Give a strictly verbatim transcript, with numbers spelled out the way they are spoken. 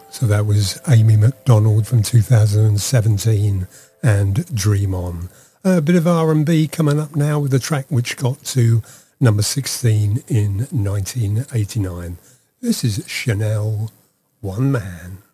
So that was Amy McDonald from two thousand seventeen and Dream On. A bit of R and B coming up now with a track which got to number sixteen in nineteen eighty-nine. This is Chanel, One Man.